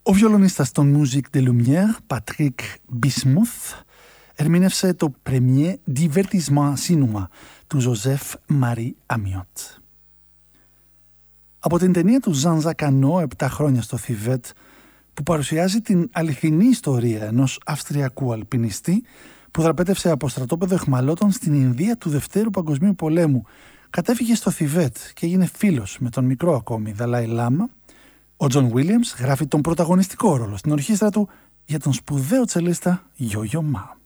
Ο βιολονίστας των Musique de Lumière, Patrick Bismuth, ερμήνευσε το Premier Divertissement Chinois του Joseph Marie Amiot. Από την ταινία του Ζαν Ζακανό, 7 χρόνια στο Θιβέτ, που παρουσιάζει την αληθινή ιστορία ενός Αυστριακού αλπινιστή που δραπέτευσε από στρατόπεδο αιχμαλώτων στην Ινδία του Δευτέρου Παγκοσμίου Πολέμου, κατέφυγε στο Θιβέτ και έγινε φίλος με τον μικρό ακόμη Δαλάι Λάμα, ο Τζον Βίλιαμς γράφει τον πρωταγωνιστικό ρόλο στην ορχήστρα του για τον σπουδαίο τσελίστα Yo-Yo Ma.